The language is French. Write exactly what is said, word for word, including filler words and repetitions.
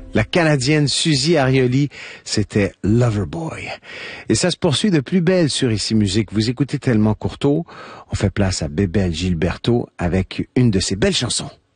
La Canadienne Suzy Arioli, c'était Loverboy. Et ça se poursuit de plus belle sur Ici Musique. Vous écoutez Tellement Courteau. On fait place à Bébel Gilberto avec une de ses belles chansons.